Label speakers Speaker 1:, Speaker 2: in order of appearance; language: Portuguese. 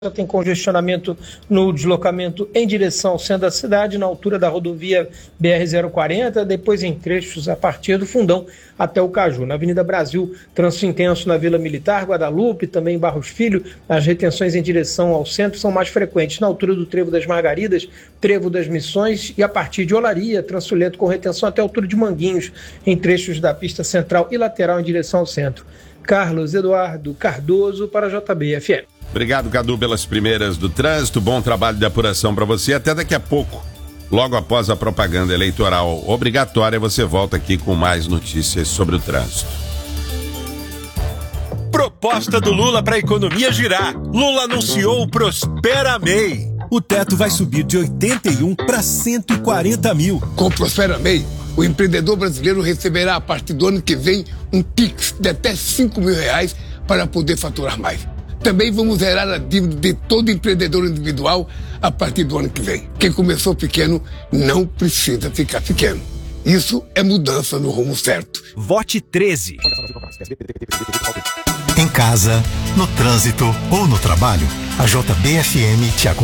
Speaker 1: Tem congestionamento no deslocamento em direção ao centro da cidade, na altura da rodovia BR-040, depois em trechos a partir do Fundão até o Caju. Na Avenida Brasil, trânsito intenso na Vila Militar, Guadalupe, também Barros Filho. As retenções em direção ao centro são mais frequentes na altura do Trevo das Margaridas, Trevo das Missões e a partir de Olaria, trânsito lento com retenção até a altura de Manguinhos, em trechos da pista central e lateral em direção ao centro. Carlos Eduardo Cardoso para a JB-FM.
Speaker 2: Obrigado, Cadu, pelas primeiras do trânsito. Bom trabalho de apuração para você. Até daqui a pouco, logo após a propaganda eleitoral obrigatória, você volta aqui com mais notícias sobre o trânsito.
Speaker 3: Proposta do Lula para a economia girar. Lula anunciou o Prospera MEI. O teto vai subir de 81 para 140 mil.
Speaker 4: Com o Prospera MEI, o empreendedor brasileiro receberá a partir do ano que vem um Pix de até R$5 mil para poder faturar mais. Também vamos zerar a dívida de todo empreendedor individual a partir do ano que vem. Quem começou pequeno não precisa ficar pequeno. Isso é mudança no rumo certo.
Speaker 3: Vote 13.
Speaker 5: Em casa, no trânsito ou no trabalho, a JB-FM te acompanha.